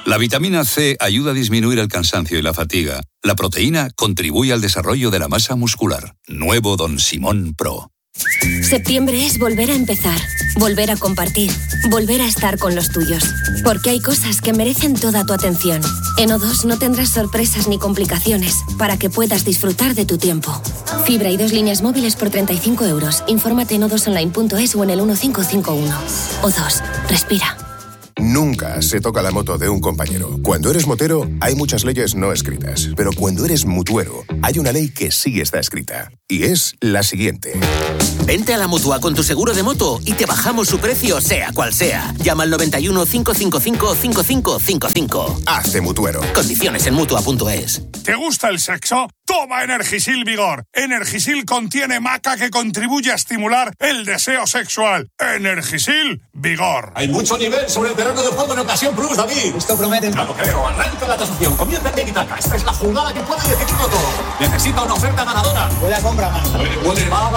La vitamina C ayuda a disminuir el cansancio y la fatiga. La proteína contribuye al desarrollo de la masa muscular. Nuevo Don Simón Pro. Septiembre es volver a empezar, volver a compartir, volver a estar con los tuyos. Porque hay cosas que merecen toda tu atención. En O2 no tendrás sorpresas ni complicaciones para que puedas disfrutar de tu tiempo. Fibra y 2 líneas móviles por 35 euros. Infórmate en o2online.es o en el 1551. O2. Respira. Nunca se toca la moto de un compañero. Cuando eres motero, hay muchas leyes no escritas. Pero cuando eres mutuero, hay una ley que sí está escrita. Y es la siguiente. Vente a la Mutua con tu seguro de moto y te bajamos su precio, sea cual sea. Llama al 91 555 5555. Hazte mutuero. Condiciones en Mutua.es. ¿Te gusta el sexo? Toma Energisil Vigor. Energisil contiene maca que contribuye a estimular el deseo sexual. Energisil Vigor. Hay mucho nivel sobre el terreno de juego en Ocasión Plus, David. Esto promete. Ya lo creo. Arranca la tasación. Comienza en Tiki-Taka. Esta es la jugada que puede decidirlo todo. Necesita una oferta ganadora. Huele a compra, man. Huele. Va.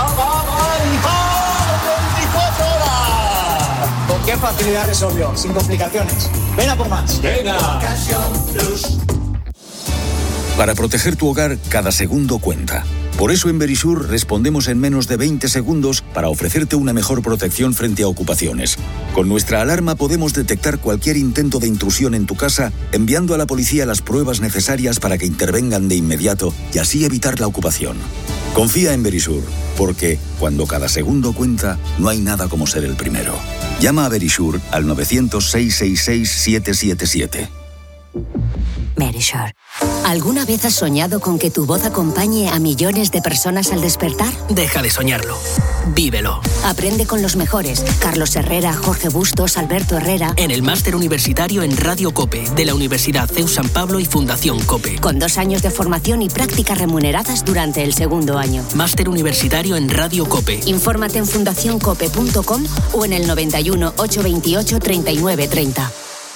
24 horas. ¿Con qué facilidad resolvió? Sin complicaciones. Ven a por más. Venga. Ocasión Plus. Para proteger tu hogar, cada segundo cuenta. Por eso en Verisur respondemos en menos de 20 segundos para ofrecerte una mejor protección frente a ocupaciones. Con nuestra alarma podemos detectar cualquier intento de intrusión en tu casa, enviando a la policía las pruebas necesarias para que intervengan de inmediato y así evitar la ocupación. Confía en Verisur, porque cuando cada segundo cuenta, no hay nada como ser el primero. Llama a Verisur al 900-666-777. Verisur. ¿Alguna vez has soñado con que tu voz acompañe a millones de personas al despertar? Deja de soñarlo. Vívelo. Aprende con los mejores. Carlos Herrera, Jorge Bustos, Alberto Herrera. En el máster universitario en Radio COPE de la Universidad CEU San Pablo y Fundación COPE. Con 2 años de formación y prácticas remuneradas durante el segundo año. Máster universitario en Radio COPE. Infórmate en fundacioncope.com o en el 91 828 3930.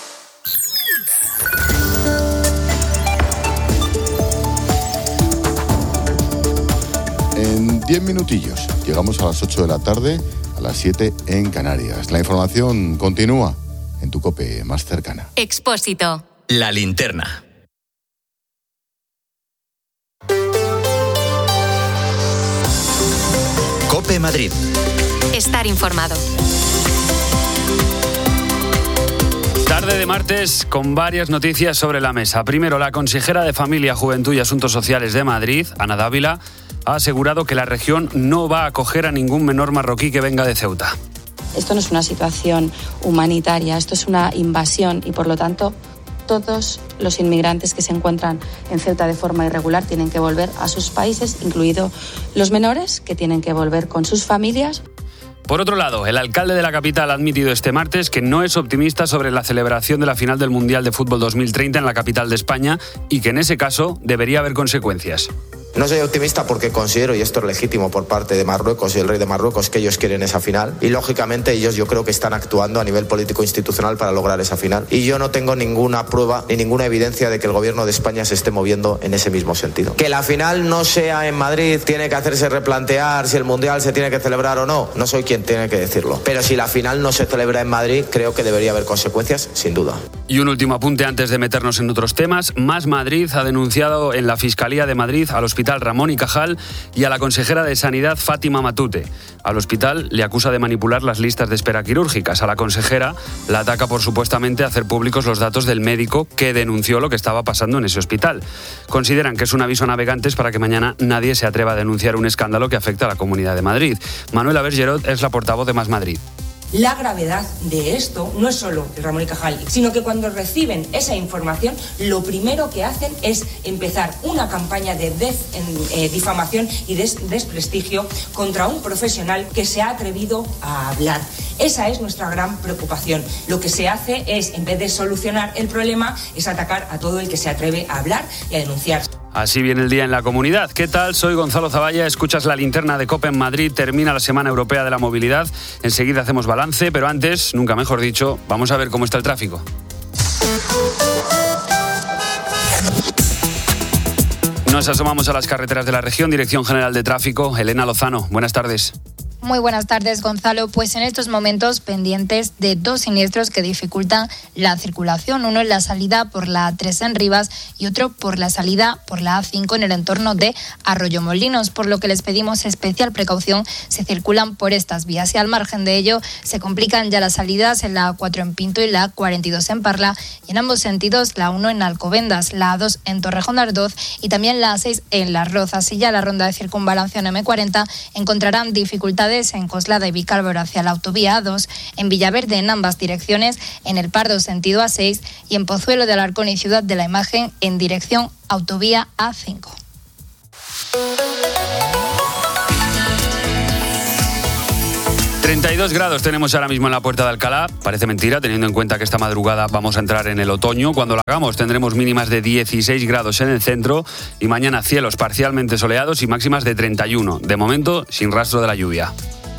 En 10 minutillos llegamos a las 8 de la tarde, a las 7 en Canarias. La información continúa en tu COPE más cercana. Expósito. La linterna. COPE Madrid. Estar informado. Tarde de martes con varias noticias sobre la mesa. Primero, la consejera de Familia, Juventud y Asuntos Sociales de Madrid, Ana Dávila, ha asegurado que la región no va a acoger a ningún menor marroquí que venga de Ceuta. Esto no es una situación humanitaria, esto es una invasión y por lo tanto todos los inmigrantes que se encuentran en Ceuta de forma irregular tienen que volver a sus países, incluidos los menores que tienen que volver con sus familias. Por otro lado, el alcalde de la capital ha admitido este martes que no es optimista sobre la celebración de la final del Mundial de Fútbol 2030 en la capital de España y que en ese caso debería haber consecuencias. No soy optimista porque considero, y esto es legítimo por parte de Marruecos y el rey de Marruecos, que ellos quieren esa final. Y lógicamente ellos yo creo que están actuando a nivel político-institucional para lograr esa final. Y yo no tengo ninguna prueba ni ninguna evidencia de que el gobierno de España se esté moviendo en ese mismo sentido. Que la final no sea en Madrid, tiene que hacerse replantear si el Mundial se tiene que celebrar o no. No soy quien tiene que decirlo. Pero si la final no se celebra en Madrid, creo que debería haber consecuencias, sin duda. Y un último apunte antes de meternos en otros temas. Más Madrid ha denunciado en la Fiscalía de Madrid al Hospital Ramón y Cajal y a la consejera de Sanidad Fátima Matute. Al hospital le acusa de manipular las listas de espera quirúrgicas. A la consejera la ataca por supuestamente hacer públicos los datos del médico que denunció lo que estaba pasando en ese hospital. Consideran que es un aviso a navegantes para que mañana nadie se atreva a denunciar un escándalo que afecta a la Comunidad de Madrid. Manuela Bergerot es la portavoz de Más Madrid. La gravedad de esto no es solo el Ramón y Cajal, sino que cuando reciben esa información, lo primero que hacen es empezar una campaña de difamación y desprestigio contra un profesional que se ha atrevido a hablar. Esa es nuestra gran preocupación. Lo que se hace es, en vez de solucionar el problema, es atacar a todo el que se atreve a hablar y a denunciar. Así viene el día en la comunidad. ¿Qué tal? Soy Gonzalo Zavalla, escuchas la linterna de COPE en Madrid, termina la Semana Europea de la Movilidad, enseguida hacemos balance, pero antes, nunca mejor dicho, vamos a ver cómo está el tráfico. Nos asomamos a las carreteras de la región, Dirección General de Tráfico, Elena Lozano, buenas tardes. Muy buenas tardes, Gonzalo. Pues en estos momentos pendientes de 2 siniestros que dificultan la circulación. Uno en la salida por la A3 en Rivas y otro por la salida por la A5 en el entorno de Arroyomolinos, por lo que les pedimos especial precaución si circulan por estas vías. Y al margen de ello, se complican ya las salidas en la A4 en Pinto y la A42 en Parla, y en ambos sentidos la A1 en Alcobendas, la A2 en Torrejón de Ardoz y también la A6 en Las Rozas. Y ya la ronda de circunvalación M40 encontrarán dificultades en Coslada y Vicálvaro hacia la autovía A2, en Villaverde en ambas direcciones, en El Pardo sentido A6 y en Pozuelo de Alarcón y Ciudad de la Imagen en dirección autovía A5. ...32 grados tenemos ahora mismo en la Puerta de Alcalá. Parece mentira, teniendo en cuenta que esta madrugada vamos a entrar en el otoño. Cuando lo hagamos tendremos mínimas de 16 grados en el centro y mañana cielos parcialmente soleados y máximas de 31. De momento, sin rastro de la lluvia.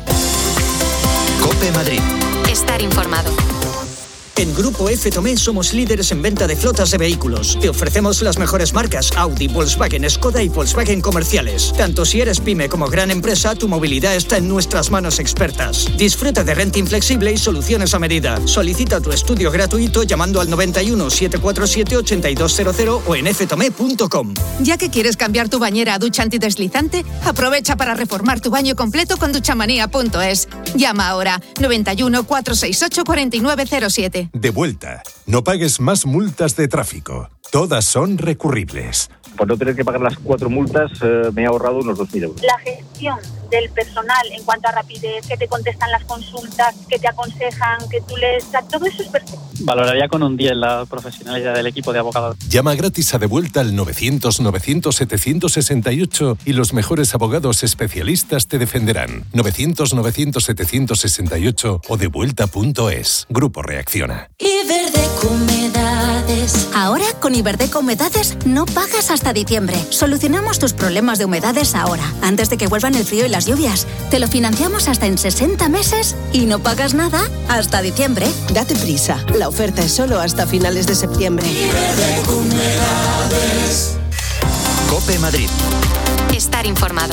COPE Madrid. Estar informado. En Grupo F. Tomé somos líderes en venta de flotas de vehículos. Te ofrecemos las mejores marcas Audi, Volkswagen, Skoda y Volkswagen comerciales. Tanto si eres pyme como gran empresa, tu movilidad está en nuestras manos expertas. Disfruta de renting flexible y soluciones a medida. Solicita tu estudio gratuito llamando al 91 747 8200 o en ftome.com. Ya que quieres cambiar tu bañera a ducha antideslizante, aprovecha para reformar tu baño completo con duchamanía.es. Llama ahora 91 468 4907. De vuelta. No pagues más multas de tráfico. Todas son recurribles. Por no tener que pagar las 4 multas, me he ahorrado unos 2.000 euros. La gestión del personal en cuanto a rapidez, que te contestan las consultas, que te aconsejan, que tú les... Todo eso es perfecto. Valoraría con un 10 la profesionalidad del equipo de abogados. Llama gratis a De Vuelta al 900-900-768 y los mejores abogados especialistas te defenderán. 900-900-768 o devuelta.es. Grupo Reacciona. Iberdeco Humedades. Ahora con Iberdeco Humedades no pagas hasta diciembre. Solucionamos tus problemas de humedades ahora, antes de que vuelvan el frío y las lluvias. Te lo financiamos hasta en 60 meses y no pagas nada hasta diciembre. Date prisa. La oferta es solo hasta finales de septiembre. Iberdeco Humedades. COPE Madrid. Estar informado.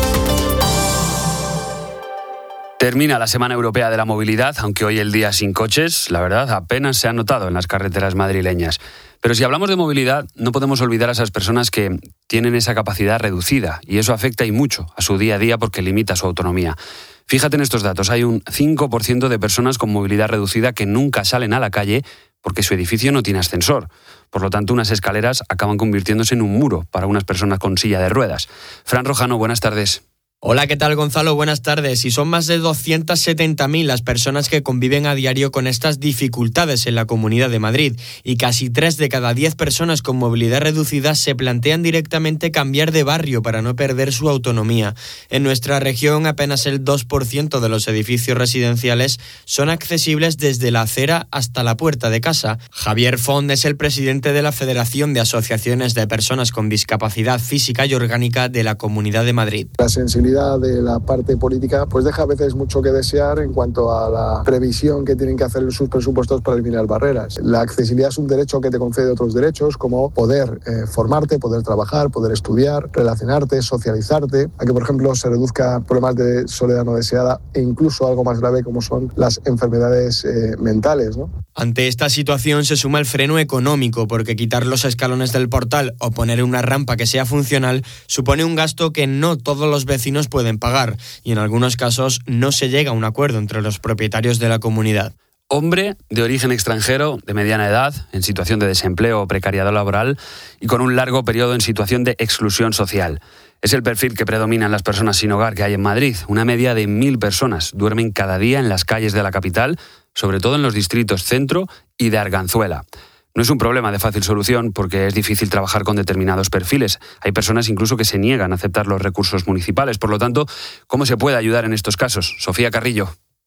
Termina la Semana Europea de la Movilidad, aunque hoy el día sin coches, la verdad, apenas se ha notado en las carreteras madrileñas. Pero si hablamos de movilidad, no podemos olvidar a esas personas que tienen esa capacidad reducida, y eso afecta y mucho a su día a día porque limita su autonomía. Fíjate en estos datos, hay un 5% de personas con movilidad reducida que nunca salen a la calle porque su edificio no tiene ascensor. Por lo tanto, unas escaleras acaban convirtiéndose en un muro para unas personas con silla de ruedas. Fran Rojano, buenas tardes. Hola, ¿qué tal, Gonzalo? Buenas tardes. Y son más de 270.000 las personas que conviven a diario con estas dificultades en la Comunidad de Madrid, y casi 3 de cada 10 personas con movilidad reducida se plantean directamente cambiar de barrio para no perder su autonomía. En nuestra región, apenas el 2% de los edificios residenciales son accesibles desde la acera hasta la puerta de casa. Javier Font es el presidente de la Federación de Asociaciones de Personas con Discapacidad Física y Orgánica de la Comunidad de Madrid. La sensibilidad de la parte política pues deja a veces mucho que desear en cuanto a la previsión que tienen que hacer en sus presupuestos para eliminar barreras. La accesibilidad es un derecho que te concede otros derechos, como poder formarte, poder trabajar, poder estudiar, relacionarte, socializarte, a que por ejemplo se reduzca problemas de soledad no deseada e incluso algo más grave como son las enfermedades mentales, ¿no? Ante esta situación se suma el freno económico, porque quitar los escalones del portal o poner una rampa que sea funcional supone un gasto que no todos los vecinos pueden pagar, y en algunos casos no se llega a un acuerdo entre los propietarios de la comunidad. Hombre de origen extranjero, de mediana edad, en situación de desempleo o precariedad laboral y con un largo periodo en situación de exclusión social. Es el perfil que predomina en las personas sin hogar que hay en Madrid. Una media de 1.000 personas duermen cada día en las calles de la capital, sobre todo en los distritos Centro y de Arganzuela. No es un problema de fácil solución porque es difícil trabajar con determinados perfiles. Hay personas incluso que se niegan a aceptar los recursos municipales. Por lo tanto, ¿cómo se puede ayudar en estos casos? Sofía Carrillo.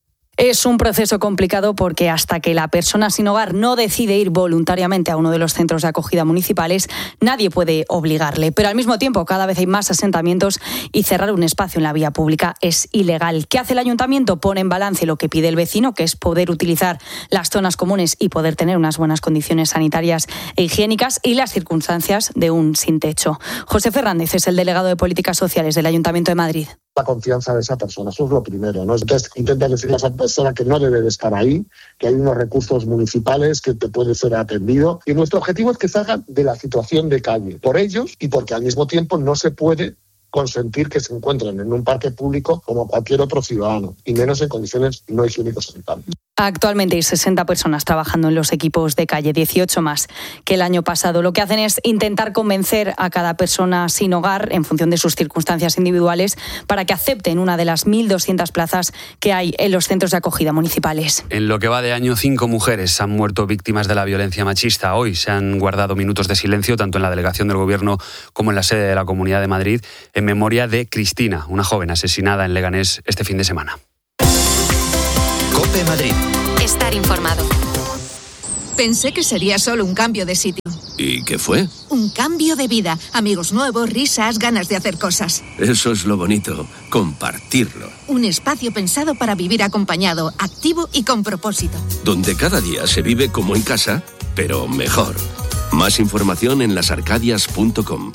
Es un proceso complicado porque hasta que la persona sin hogar no decide ir voluntariamente a uno de los centros de acogida municipales, nadie puede obligarle. Pero al mismo tiempo, cada vez hay más asentamientos y cerrar un espacio en la vía pública es ilegal. ¿Qué hace el ayuntamiento? Pone en balance lo que pide el vecino, que es poder utilizar las zonas comunes y poder tener unas buenas condiciones sanitarias e higiénicas, y las circunstancias de un sin techo. José Fernández es el delegado de Políticas Sociales del Ayuntamiento de Madrid. la confianza de esa persona. Eso es lo primero, ¿no? Entonces intenta decirle a esa persona que no debe de estar ahí, que hay unos recursos municipales que te puede ser atendido. Y nuestro objetivo es que salgan de la situación de calle, por ellos y porque al mismo tiempo no se puede consentir que se encuentren en un parque público como cualquier otro ciudadano, y menos en condiciones no higiénico-sanitarias. Actualmente hay 60 personas trabajando en los equipos de calle, 18 más que el año pasado. Lo que hacen es intentar convencer a cada persona sin hogar, en función de sus circunstancias individuales, para que acepten una de las 1.200 plazas que hay en los centros de acogida municipales. En lo que va de año, 5 mujeres han muerto víctimas de la violencia machista. Hoy se han guardado minutos de silencio, tanto en la delegación del Gobierno como en la sede de la Comunidad de Madrid, en memoria de Cristina, una joven asesinada en Leganés este fin de semana. COPE Madrid. Estar informado. Pensé que sería solo un cambio de sitio. ¿Y qué fue? Un cambio de vida. Amigos nuevos, risas, ganas de hacer cosas. Eso es lo bonito, compartirlo. Un espacio pensado para vivir acompañado, activo y con propósito. Donde cada día se vive como en casa, pero mejor. Más información en lasarcadias.com.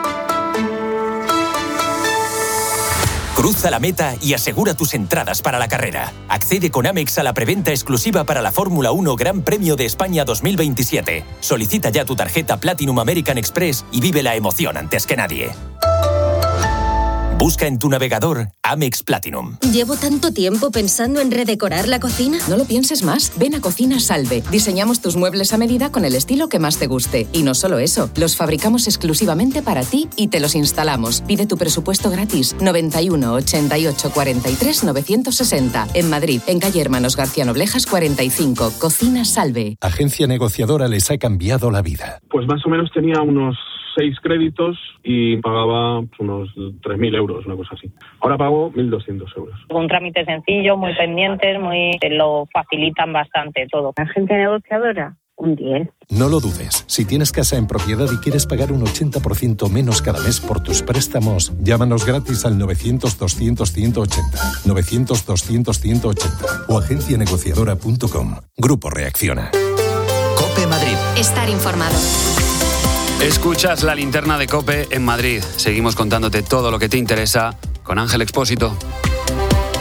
Cruza la meta y asegura tus entradas para la carrera. Accede con Amex a la preventa exclusiva para la Fórmula 1 Gran Premio de España 2027. Solicita ya tu tarjeta Platinum American Express y vive la emoción antes que nadie. Busca en tu navegador Amex Platinum. Llevo tanto tiempo pensando en redecorar la cocina. No lo pienses más, ven a Cocina Salve. Diseñamos tus muebles a medida con el estilo que más te guste. Y no solo eso, los fabricamos exclusivamente para ti y te los instalamos. Pide tu presupuesto gratis, 91 88 43 960. En Madrid, en calle Hermanos García Noblejas 45. Cocina Salve. Agencia negociadora les ha cambiado la vida. Pues más o menos tenía unos 6 créditos y pagaba unos 3.000 euros, una cosa así. Ahora pago 1.200 euros. Un trámite sencillo, muy pendientes, lo facilitan bastante todo. Agencia negociadora, un 10. No lo dudes. Si tienes casa en propiedad y quieres pagar un 80% menos cada mes por tus préstamos, llámanos gratis al 900-200-180, 900-200-180 o agencianegociadora.com. Grupo Reacciona. COPE Madrid. Estar informado. Escuchas la linterna de COPE en Madrid. Seguimos contándote todo lo que te interesa con Ángel Expósito.